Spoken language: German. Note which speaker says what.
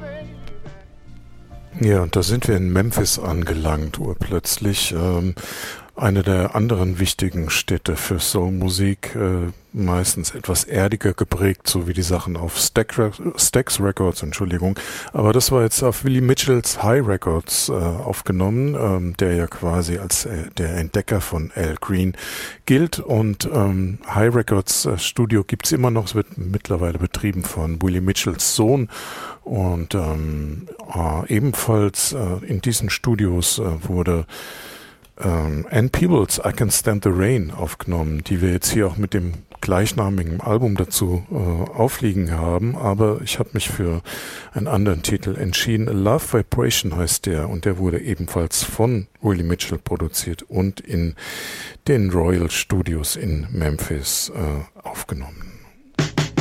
Speaker 1: Ja, und da sind wir in Memphis angelangt, urplötzlich. Eine der anderen wichtigen Städte für Soulmusik, meistens etwas erdiger geprägt, so wie die Sachen auf Stax Records, Entschuldigung. Aber das war jetzt auf Willie Mitchells High Records aufgenommen, der ja quasi als der Entdecker von Al Green gilt. Und High Records Studio gibt's immer noch, es wird mittlerweile betrieben von Willie Mitchells Sohn. Und ebenfalls in diesen Studios wurde Ann Peebles I Can Stand the Rain aufgenommen, die wir jetzt hier auch mit dem gleichnamigen Album dazu aufliegen haben, aber ich habe mich für einen anderen Titel entschieden. A Love Vibration heißt der, und der wurde ebenfalls von Willie Mitchell produziert und in den Royal Studios in Memphis aufgenommen.